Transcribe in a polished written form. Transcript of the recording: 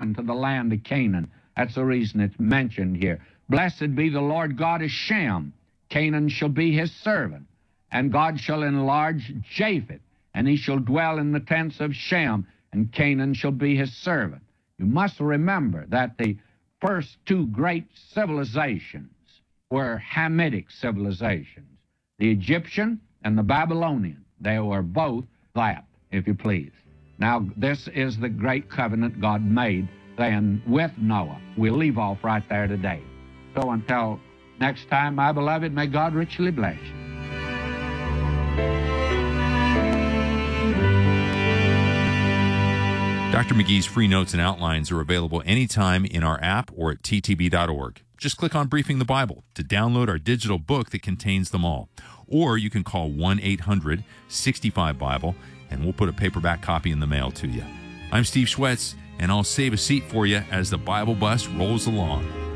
into the land of Canaan. That's the reason it's mentioned here. Blessed be the Lord God of Shem. Canaan shall be his servant. And God shall enlarge Japheth, and he shall dwell in the tents of Shem, and Canaan shall be his servant. You must remember that the first two great civilizations were Hamitic civilizations, the Egyptian and the Babylonian. They were both that, if you please. Now, this is the great covenant God made then with Noah. We'll leave off right there today. So until next time, my beloved, may God richly bless you. Dr. McGee's free notes and outlines are available anytime in our app or at ttb.org. Just click on Briefing the Bible to download our digital book that contains them all. Or you can call 1-800-65-BIBLE, and we'll put a paperback copy in the mail to you. I'm Steve Schwetz, and I'll save a seat for you as the Bible bus rolls along.